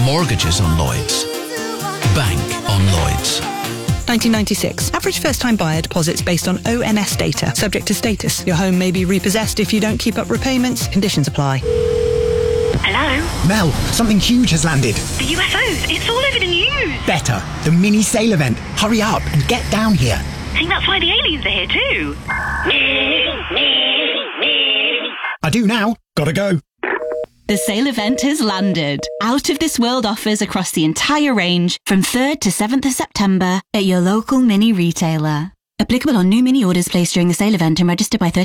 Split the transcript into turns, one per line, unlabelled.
Mortgages on Lloyds. Bank on Lloyds.
1996. Average first-time buyer deposits based on ONS data. Subject to status. Your home may be repossessed if you don't keep up repayments. Conditions apply.
Hello?
Mel, something huge has landed.
The UFOs. It's all over the news.
Better. The mini sail event. Hurry up and get down here.
I think that's why the aliens are here too.
I do now. Gotta go.
The sale event has landed. Out of this world offers across the entire range from 3rd to 7th of September at your local mini retailer. Applicable on new mini orders placed during the sale event and registered by 30